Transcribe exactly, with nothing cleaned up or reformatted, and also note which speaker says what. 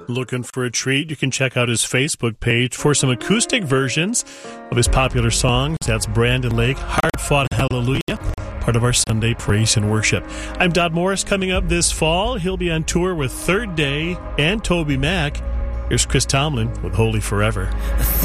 Speaker 1: Looking for a treat? You can check out his Facebook page for some acoustic versions of his popular songs. That's Brandon Lake, Hard Fought Hallelujah, part of our Sunday praise and worship. I'm Dodd Morris. Coming up this fall, he'll be on tour with Third Day and Toby Mac. Here's Chris Tomlin with Holy Forever.